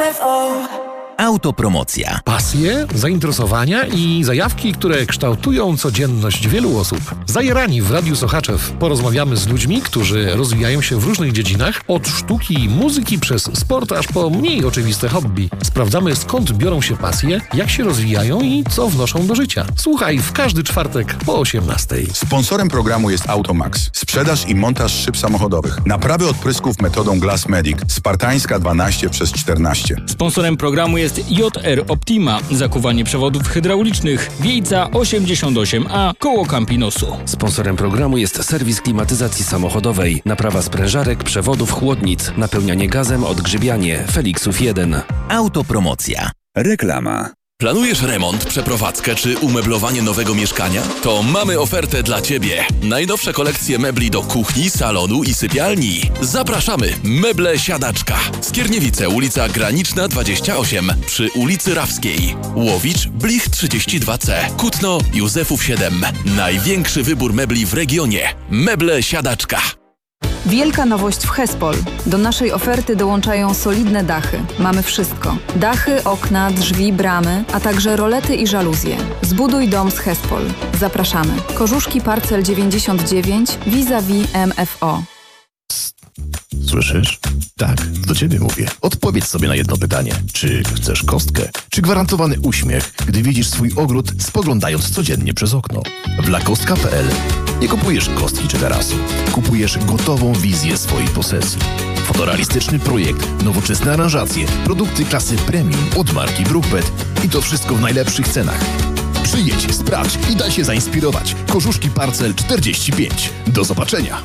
MFO. Autopromocja. Pasje, zainteresowania i zajawki, które kształtują codzienność wielu osób. Zajerani w Radiu Sochaczew porozmawiamy z ludźmi, którzy rozwijają się w różnych dziedzinach, od sztuki i muzyki przez sport aż po mniej oczywiste hobby. Sprawdzamy, skąd biorą się pasje, jak się rozwijają i co wnoszą do życia. Słuchaj w każdy czwartek po 18:00. Sponsorem programu jest Automax. Sprzedaż i montaż szyb samochodowych. Naprawy odprysków metodą Glass Medic. Spartańska 12/14. Sponsorem programu jest JR Optima. Zakuwanie przewodów hydraulicznych. Wiejca 88A koło Campinosu. Sponsorem programu jest serwis klimatyzacji samochodowej. Naprawa sprężarek, przewodów, chłodnic. Napełnianie gazem, odgrzybianie. Felixów 1. Autopromocja. Reklama. Planujesz remont, przeprowadzkę czy umeblowanie nowego mieszkania? To mamy ofertę dla Ciebie. Najnowsze kolekcje mebli do kuchni, salonu i sypialni. Zapraszamy! Meble Siadaczka. Skierniewice, ulica Graniczna 28 przy ulicy Rawskiej. Łowicz, Blich 32C. Kutno, Józefów 7. Największy wybór mebli w regionie. Meble Siadaczka. Wielka nowość w Hespol. Do naszej oferty dołączają solidne dachy. Mamy wszystko. Dachy, okna, drzwi, bramy, a także rolety i żaluzje. Zbuduj dom z Hespol. Zapraszamy. Korzuszki Parcel 99 vis-a-vis MFO. Słyszysz? Tak, do ciebie mówię. Odpowiedz sobie na jedno pytanie. Czy chcesz kostkę? Czy gwarantowany uśmiech, gdy widzisz swój ogród, spoglądając codziennie przez okno? W lakostka.pl nie kupujesz kostki czy tarasu. Kupujesz gotową wizję swojej posesji. Fotorealistyczny projekt, nowoczesne aranżacje, produkty klasy premium od marki Brookbet i to wszystko w najlepszych cenach. Przyjedź, sprawdź i daj się zainspirować. Korzuszki Parcel 45. Do zobaczenia.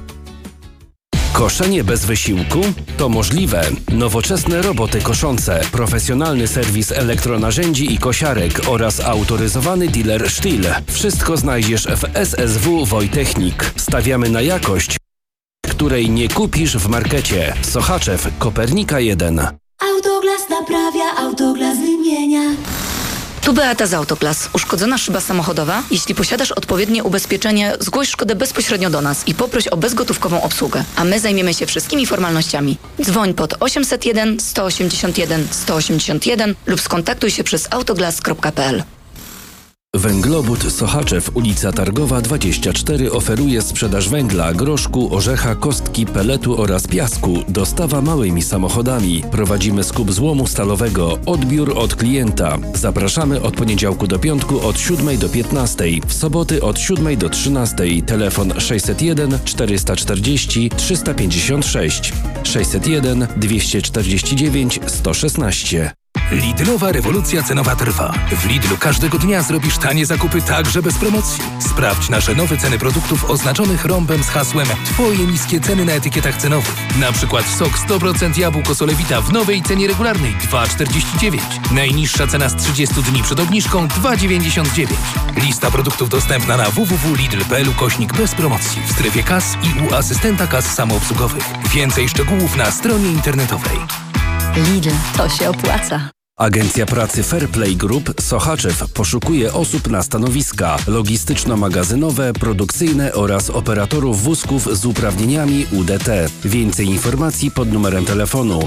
Koszenie bez wysiłku? To możliwe. Nowoczesne roboty koszące, profesjonalny serwis elektronarzędzi i kosiarek oraz autoryzowany dealer Stihl. Wszystko znajdziesz w SSW Wojtechnik. Stawiamy na jakość, której nie kupisz w markecie. Sochaczew, Kopernika 1. Autoglas naprawia, Autoglas wymienia. Tu Beata z Autoglas. Uszkodzona szyba samochodowa? Jeśli posiadasz odpowiednie ubezpieczenie, zgłoś szkodę bezpośrednio do nas i poproś o bezgotówkową obsługę, a my zajmiemy się wszystkimi formalnościami. Dzwoń pod 801 181 181 lub skontaktuj się przez autoglas.pl. Węglobud Sochaczew, ulica Targowa 24 oferuje sprzedaż węgla, groszku, orzecha, kostki, peletu oraz piasku. Dostawa małymi samochodami. Prowadzimy skup złomu stalowego. Odbiór od klienta. Zapraszamy od poniedziałku do piątku od 7 do 15. W soboty od 7 do 13. Telefon 601 440 356 601 249 116. Lidlowa rewolucja cenowa trwa. W Lidlu każdego dnia zrobisz tanie zakupy także bez promocji. Sprawdź nasze nowe ceny produktów oznaczonych rąbem z hasłem Twoje niskie ceny na etykietach cenowych. Na przykład sok 100% jabłko Solewita w nowej cenie regularnej 2,49. Najniższa cena z 30 dni przed obniżką 2,99. Lista produktów dostępna na www.lidl.pl/bez promocji w strefie kas i u asystenta kas samoobsługowych. Więcej szczegółów na stronie internetowej. Lidl, to się opłaca. Agencja Pracy Fairplay Group Sochaczew poszukuje osób na stanowiska logistyczno-magazynowe, produkcyjne oraz operatorów wózków z uprawnieniami UDT. Więcej informacji pod numerem telefonu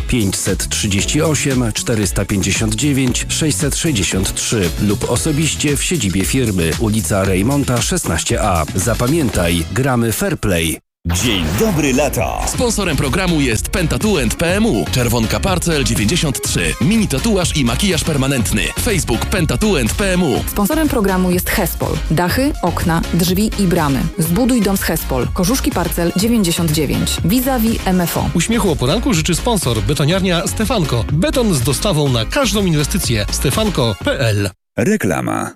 538 459 663 lub osobiście w siedzibie firmy, ulica Rejmonta 16A. Zapamiętaj, gramy Fairplay. Dzień dobry lata. Sponsorem programu jest Pentatu & PMU. Czerwonka Parcel 93. Mini tatuaż i makijaż permanentny. Facebook Pentatu & PMU. Sponsorem programu jest Hespol. Dachy, okna, drzwi i bramy. Zbuduj dom z Hespol. Korzuszki Parcel 99 vis-a-vis MFO. Uśmiechu o poranku życzy sponsor betoniarnia Stefanko. Beton z dostawą na każdą inwestycję. Stefanko.pl. Reklama.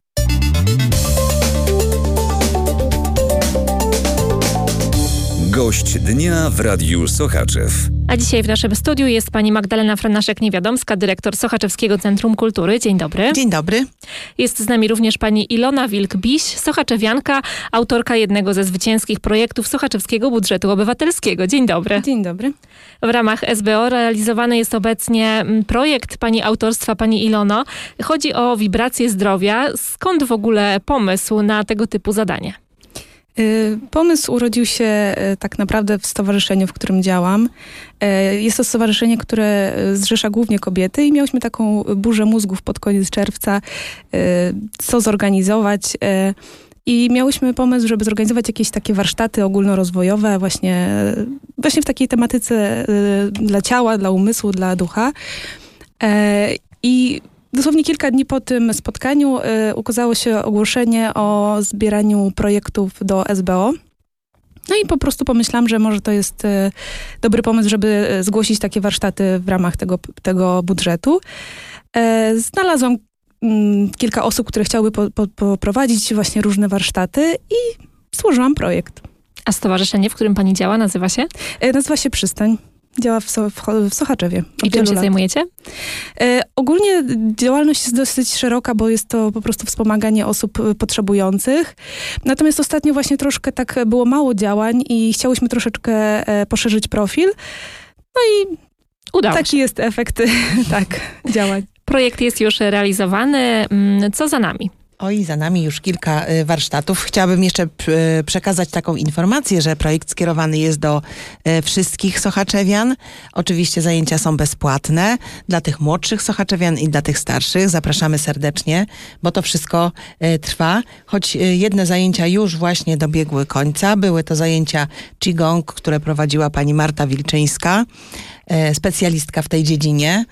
Gość dnia w Radiu Sochaczew. A dzisiaj w naszym studiu jest pani Magdalena Franaszek-Niewiadomska, dyrektor Sochaczewskiego Centrum Kultury. Dzień dobry. Dzień dobry. Jest z nami również pani Ilona Wilk-Biś, sochaczewianka, autorka jednego ze zwycięskich projektów Sochaczewskiego Budżetu Obywatelskiego. Dzień dobry. Dzień dobry. W ramach SBO realizowany jest obecnie projekt pani autorstwa, pani Ilono. Chodzi o wibrację zdrowia. Skąd w ogóle pomysł na tego typu zadanie? Pomysł urodził się tak naprawdę w stowarzyszeniu, w którym działam. Jest to stowarzyszenie, które zrzesza głównie kobiety i miałyśmy taką burzę mózgów pod koniec czerwca, co zorganizować. I miałyśmy pomysł, żeby zorganizować jakieś takie warsztaty ogólnorozwojowe właśnie w takiej tematyce dla ciała, dla umysłu, dla ducha. I dosłownie kilka dni po tym spotkaniu ukazało się ogłoszenie o zbieraniu projektów do SBO. No i po prostu pomyślałam, że może to jest dobry pomysł, żeby zgłosić takie warsztaty w ramach tego budżetu. Znalazłam kilka osób, które chciałyby poprowadzić właśnie różne warsztaty i złożyłam projekt. A stowarzyszenie, w którym pani działa, nazywa się? Nazywa się Przystań. Działa w Sochaczewie. I czym się zajmujecie? Ogólnie działalność jest dosyć szeroka, bo jest to po prostu wspomaganie osób potrzebujących. Natomiast ostatnio właśnie troszkę tak było mało działań i chciałyśmy troszeczkę poszerzyć profil. No i taki jest efekt działań. Projekt jest już realizowany. Co za nami? Oj, za nami już kilka warsztatów. Chciałabym jeszcze przekazać taką informację, że projekt skierowany jest do wszystkich sochaczewian. Oczywiście zajęcia są bezpłatne dla tych młodszych sochaczewian i dla tych starszych. Zapraszamy serdecznie, bo to wszystko trwa. Choć jedne zajęcia już właśnie dobiegły końca. Były to zajęcia Qigong, które prowadziła pani Marta Wilczyńska, specjalistka w tej dziedzinie.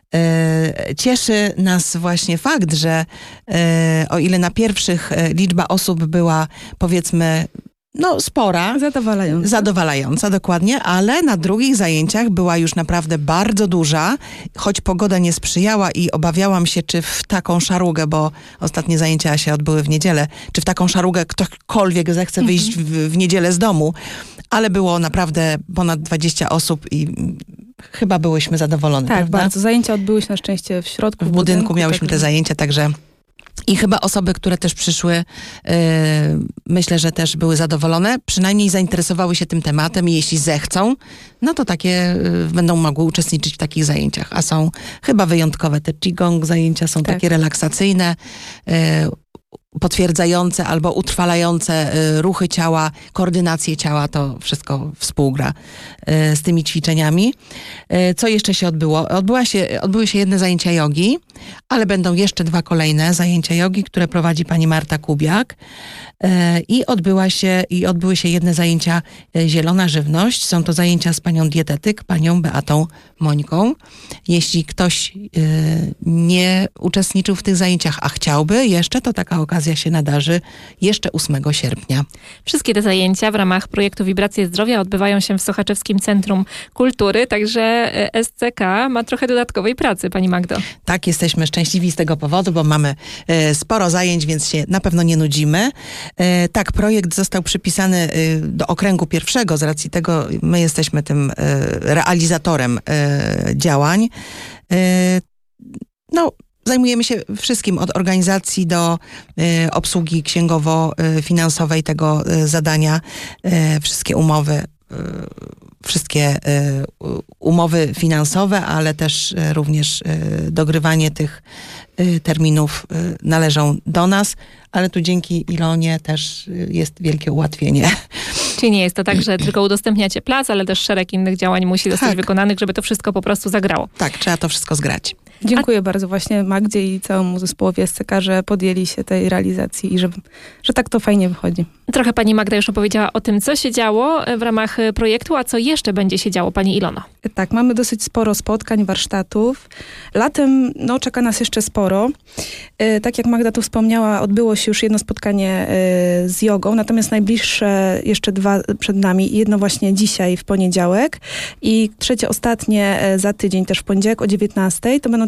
Cieszy nas właśnie fakt, że o ile na pierwszych liczba osób była, powiedzmy, spora. Zadowalająca, dokładnie, ale na drugich zajęciach była już naprawdę bardzo duża, choć pogoda nie sprzyjała i obawiałam się, czy w taką szarugę, bo ostatnie zajęcia się odbyły w niedzielę, czy w taką szarugę ktokolwiek zechce wyjść w niedzielę z domu, ale było naprawdę ponad 20 osób i chyba byłyśmy zadowolone, tak, prawda? Bardzo. Zajęcia odbyły się na szczęście w środku. W budynku miałyśmy te zajęcia, także i chyba osoby, które też przyszły, myślę, że też były zadowolone, przynajmniej zainteresowały się tym tematem i jeśli zechcą, no to takie będą mogły uczestniczyć w takich zajęciach, a są chyba wyjątkowe. Te Qigong zajęcia są takie relaksacyjne, potwierdzające albo utrwalające ruchy ciała, koordynację ciała, to wszystko współgra z tymi ćwiczeniami. Co jeszcze się odbyło? Odbyły się jedne zajęcia jogi, ale będą jeszcze 2 kolejne zajęcia jogi, które prowadzi pani Marta Kubiak. I odbyły się jedne zajęcia Zielona Żywność. Są to zajęcia z panią dietetyk, panią Beatą Mońką. Jeśli ktoś nie uczestniczył w tych zajęciach, a chciałby jeszcze, to taka okazja się nadarzy jeszcze 8 sierpnia. Wszystkie te zajęcia w ramach projektu Wibracje Zdrowia odbywają się w Sochaczewskim Centrum Kultury, także SCK ma trochę dodatkowej pracy, pani Magdo. Tak, jesteśmy szczęśliwi z tego powodu, bo mamy sporo zajęć, więc się na pewno nie nudzimy. Tak, projekt został przypisany do okręgu 1, z racji tego my jesteśmy tym realizatorem działań. Zajmujemy się wszystkim, od organizacji do obsługi księgowo-finansowej tego zadania. Wszystkie umowy finansowe, ale też również dogrywanie tych terminów należą do nas, ale tu dzięki Ilonie też jest wielkie ułatwienie. Czyli nie jest to tak, że tylko udostępniacie plac, ale też szereg innych działań musi zostać wykonanych, żeby to wszystko po prostu zagrało. Tak, trzeba to wszystko zgrać. Dziękuję bardzo właśnie Magdzie i całemu zespołowi SCK, że podjęli się tej realizacji i że tak to fajnie wychodzi. Trochę pani Magda już opowiedziała o tym, co się działo w ramach projektu, a co jeszcze będzie się działo, pani Ilono? Tak, mamy dosyć sporo spotkań, warsztatów. Latem czeka nas jeszcze sporo. Tak jak Magda tu wspomniała, odbyło się już jedno spotkanie z jogą, natomiast najbliższe jeszcze 2 przed nami. Jedno właśnie dzisiaj w poniedziałek i trzecie, ostatnie za tydzień też w poniedziałek o 19:00. To będą